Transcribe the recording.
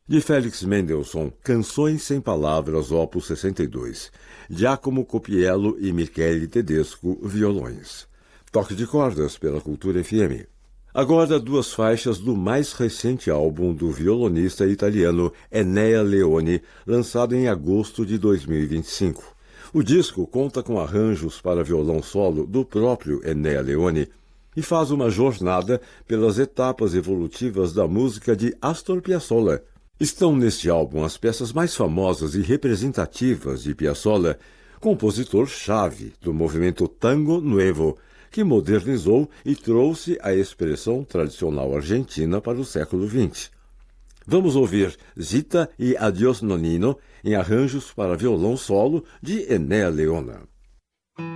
De Félix Mendelssohn, Canções sem Palavras, Opus 62. Giacomo Copiello e Michele Tedesco, violões. Toque de cordas pela Cultura FM. Agora, duas faixas do mais recente álbum do violonista italiano Ennea Leone, lançado em agosto de 2025. O disco conta com arranjos para violão solo do próprio Ennea Leone e faz uma jornada pelas etapas evolutivas da música de Astor Piazzolla. Estão neste álbum as peças mais famosas e representativas de Piazzolla, compositor-chave do movimento Tango Nuevo, que modernizou e trouxe a expressão tradicional argentina para o século XX. Vamos ouvir Zita e Adiós Nonino em arranjos para violão solo de Ennea Leone.